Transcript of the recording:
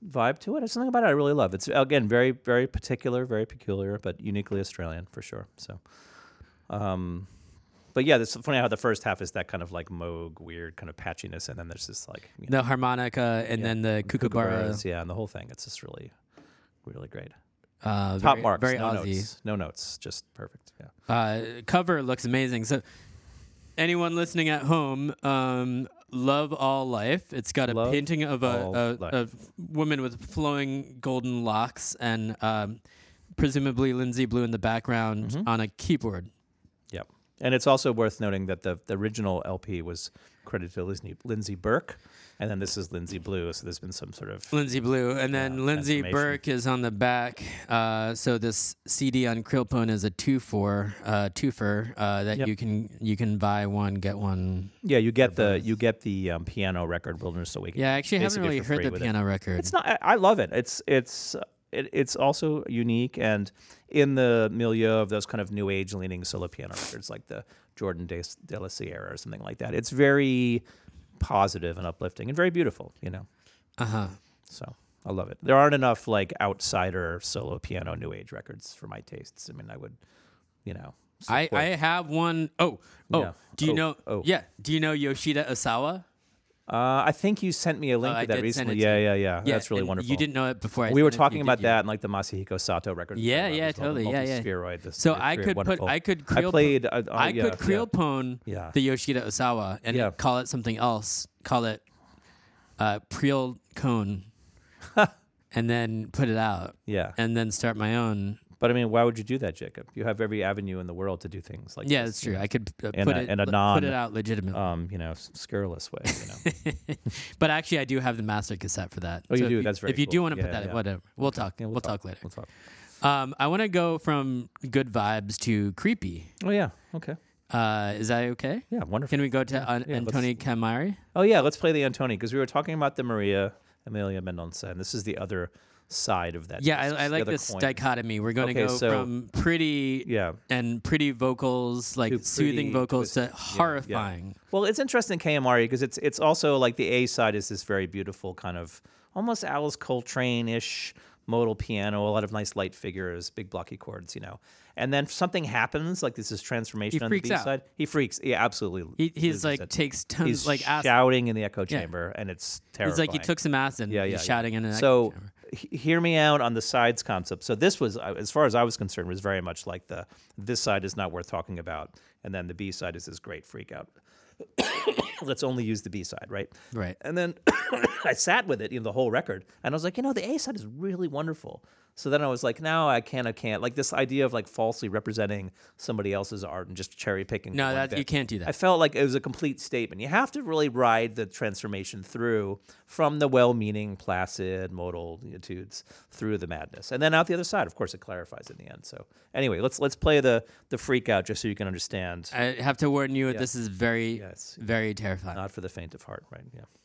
vibe to it. There's something about it I really love. It's again very, very particular, very peculiar, but uniquely Australian for sure. So, but yeah, it's funny how the first half is that kind of like Moog weird kind of patchiness, and then there's this like the harmonica and then the kookaburra. Yeah, and the whole thing. It's just really, really great. Top marks, very no Aussie. notes, no notes, just perfect. Yeah. Cover looks amazing. So, anyone listening at home, Love All Life. It's got a Love painting of a Life. woman with flowing golden locks and presumably Lindsay Blue in the background on a keyboard. Yep. And it's also worth noting that the original LP was credited to Lindsay Burke, and then this is Lindsay Blue, so there's been some sort of Lindsay Blue, and then Lindsay transformation. Burke is on the back. So this CD on Krillpone is a twofer that Yep. you can buy one get one. Yeah, you get the piano record Wilderness Awakening. Yeah, I actually haven't basically really for heard free the with piano it. record. It's not. I love it. It's also unique and in the milieu of those kind of new age leaning solo piano records like the Jordan de la Sierra or something like that. It's very positive and uplifting and very beautiful, you know. So I love it. There aren't enough like outsider solo piano new age records for my tastes. I mean, I would, you know. I have one. Yeah. Do you Oh, know? oh. Yeah. Do you know Yoshida Osawa? I think you sent me a link I to that did send recently. it to you. Yeah. That's really and wonderful. You didn't know it before. We were sent it to talking you, about did you? that and like the Masahiko Sato record. Yeah, as well, the totally. Yeah. Multispheroid, the So Spheroid, I could I played. could Krillpone Yeah. the Yoshida Osawa and Yeah. call it something else. Call it Priel Cone, and then put it out. Yeah. And then start my own. But I mean, why would you do that, Jacob? You have every avenue in the world to do things like Yeah, this. that's true. you know, I could in put a it out legitimately. scurrilous way. You know. But actually, I do have the master cassette for that. Oh, you So do? if That's very If you do cool. want to put Yeah, that, yeah. whatever. We'll talk. Yeah, We'll talk later. We'll talk. I want to go from good vibes to creepy. Oh yeah. Okay. Is that okay? Yeah. Wonderful. Can we go to yeah, Antoni Camari? Oh yeah. Let's play the Antoni because we were talking about the Amelia Mendonça, and this is the other side of that. Yeah, disc, I the like other this coin. dichotomy. We're going to Okay, go so- from pretty Yeah. pretty vocals, like To soothing pretty vocals, to twisted. horrifying. Well, it's interesting KMRE because it's also like the A side is this very beautiful kind of almost Alice Coltrane-ish modal piano, a lot of nice light figures, big blocky chords, you know. And then something happens, like this is transformation He on the freaks B out. side. He freaks. Yeah, absolutely. He's loses like it. takes tons He's like acid. shouting in the echo chamber, and it's terrifying. He's like he took some acid. Yeah, and yeah, he's yeah. shouting in an So echo chamber. hear me out on the sides concept. So this was, as far as I was concerned, was very much like this side is not worth talking about, and then the B side is this great freak out. Let's only use the B side, right? Right. And then I sat with it, the whole record, and I was like, the A side is really wonderful. So then I was like, no, I can't. Like this idea of like falsely representing somebody else's art and just cherry picking. No, one that bit. you can't do that. I felt like it was a complete statement. You have to really ride the transformation through from the well-meaning, placid modal etudes through the madness, and then out the other side. Of course, it clarifies in the end. So anyway, let's play the freak out just so you can understand. I have to warn you, this is very, Yes. very terrifying. Not for the faint of heart, right? Yeah.